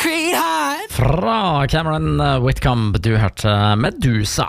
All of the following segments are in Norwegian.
Fra Cameron Whitcomb, du hørte Medusa.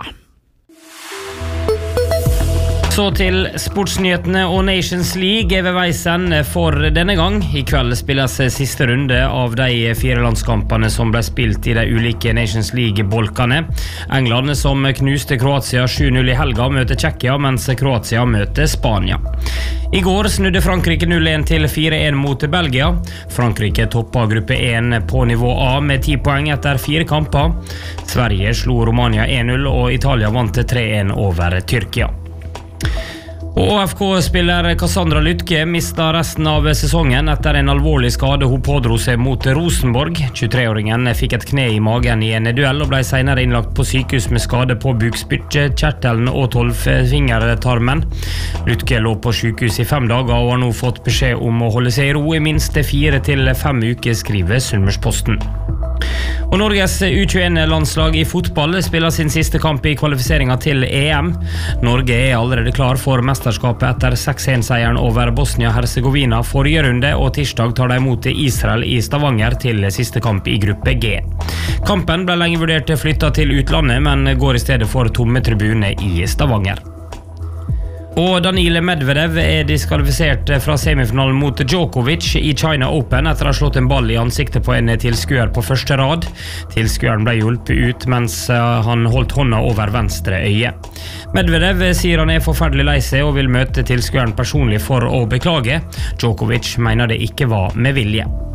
Så til sportsnyhetene, og Nations League ved veis ende for denne gang. I kveld spilles siste runde av de 4 landskampene som ble spilt i de ulike Nations League-bolkene. England, som knuste Kroatia 7-0 i helga, møter Tsjekkia, mens Kroatia møter Spania. I går snudde Frankrike 0-1 til 4-1 mot Belgia. Frankrike toppet gruppe 1 på nivå A med 10 poeng etter 4 kamper. Sverige slo Romania 1-0, og Italia vant 3-1 over Tyrkia. Og AFK-spiller Cassandra Lytke mistet resten av sesongen etter en alvorlig skade hun pådro seg mot Rosenborg. 23-åringen fikk et kne i magen i en duell og ble senere innlagt på sykehus med skade på bukspyttet, kjertelen og 12-fingertarmen. Lytke lå på sykehus i 5 dager og har nå fått beskjed om å holde seg i ro i minst 4 til 5 uker, skriver Sunnmørsposten. Og Norges U21-landslag i fotball spiller sin siste kamp i kvalifiseringen til EM. Norge er allerede klar for mesterskapet etter 6-1-seieren over Bosnia-Herzegovina forrige runde, og tirsdag tar de imot Israel i Stavanger til siste kamp i gruppe G. Kampen ble lenge vurdert flyttet til utlandet, men går i stedet for tomme tribuner i Stavanger. Og Daniil Medvedev er diskvalifisert fra semifinalen mot Djokovic i China Open etter å ha slått en ball i ansiktet på en tilskuer på første rad. Tilskueren ble hjulpet ut mens han holdt hånda over venstre øye. Medvedev sier han er forferdelig lei seg og vil møte tilskueren personlig for å beklage. Djokovic mener det ikke var med vilje.